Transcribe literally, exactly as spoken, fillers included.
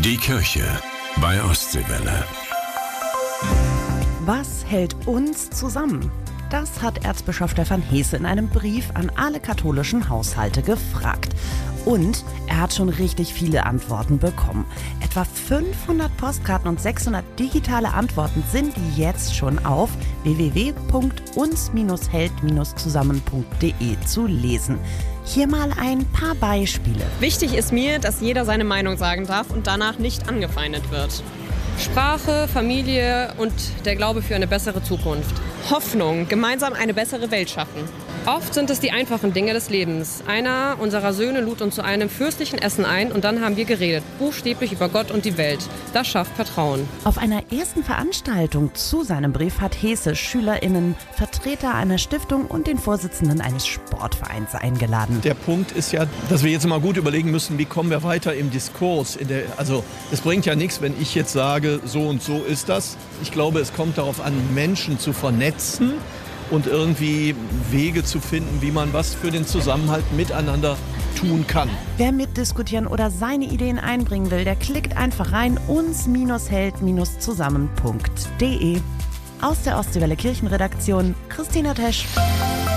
Die Kirche bei Ostseewelle. Was hält uns zusammen? Das hat Erzbischof Stefan Heese in einem Brief an alle katholischen Haushalte gefragt. Und er hat schon richtig viele Antworten bekommen. Etwa fünfhundert Postkarten und sechshundert digitale Antworten sind jetzt schon auf w w w punkt uns hält zusammen punkt de zu lesen. Hier mal ein paar Beispiele. Wichtig ist mir, dass jeder seine Meinung sagen darf und danach nicht angefeindet wird. Sprache, Familie und der Glaube für eine bessere Zukunft. Hoffnung, gemeinsam eine bessere Welt schaffen. Oft sind es die einfachen Dinge des Lebens. Einer unserer Söhne lud uns zu einem fürstlichen Essen ein und dann haben wir geredet, buchstäblich über Gott und die Welt. Das schafft Vertrauen. Auf einer ersten Veranstaltung zu seinem Brief hat Heese SchülerInnen, Vertreter einer Stiftung und den Vorsitzenden eines Sportvereins eingeladen. Der Punkt ist ja, dass wir jetzt mal gut überlegen müssen, wie kommen wir weiter im Diskurs. In der, also es bringt ja nichts, wenn ich jetzt sage, so und so ist das. Ich glaube, es kommt darauf an, Menschen zu vernetzen und irgendwie Wege zu finden, wie man was für den Zusammenhalt miteinander tun kann. Wer mitdiskutieren oder seine Ideen einbringen will, der klickt einfach rein uns hält zusammen punkt de. Aus der Ostseewelle Kirchenredaktion, Christina Tesch.